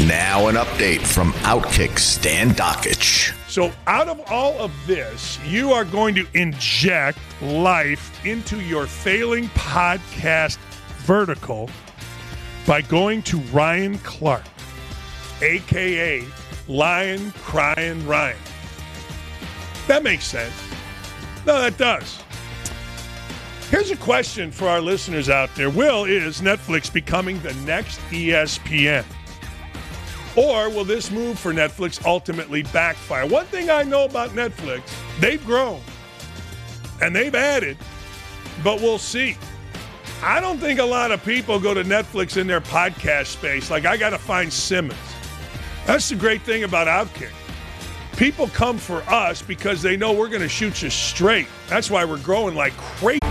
Now an update from Outkick Stan Dockich. So out of all of this, you are going to inject life into your failing podcast vertical by going to Ryan Clark, a.k.a. Lion Crying Ryan. That makes sense. No, that does. Here's a question for our listeners out there. Is Netflix becoming the next ESPN? Or will this move for Netflix ultimately backfire? One thing I know about Netflix, they've grown and they've added, but we'll see. I don't think a lot of people go to Netflix in their podcast space. Like, I got to find Simmons. That's the great thing about Outkick. People come for us because they know we're going to shoot you straight. That's why we're growing like crazy.